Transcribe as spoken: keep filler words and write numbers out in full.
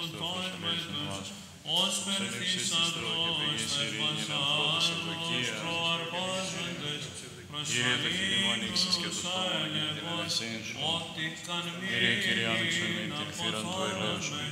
προσφυλές εμάς. Ως πενθής αυρός θαυμαζάνος προαρπάζοντες Κύριε, το χείλη μου ανοίξεις και το στόμα μου για την ελευσίνη σου. Κύριε, Κύριε, άνοιξε με την θύραν του ελέου σου.